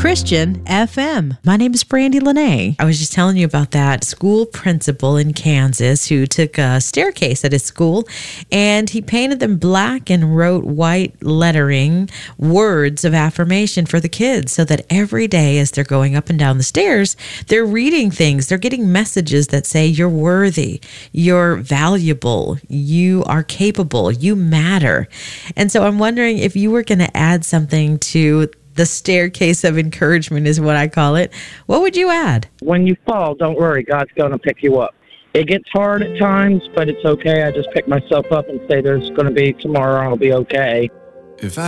Christian FM. My name is Brandy Lene. I was just telling you about that school principal in Kansas who took a staircase at his school and he painted them black and wrote white lettering words of affirmation for the kids so that every day as they're going up and down the stairs, they're reading things. They're getting messages that say you're worthy, you're valuable, you are capable, you matter. And so I'm wondering if you were going to add something to the staircase of encouragement is what I call it. What would you add? When you fall, don't worry. God's going to pick you up. It gets hard at times, but it's okay. I just pick myself up and say there's going to be tomorrow. I'll be okay. If I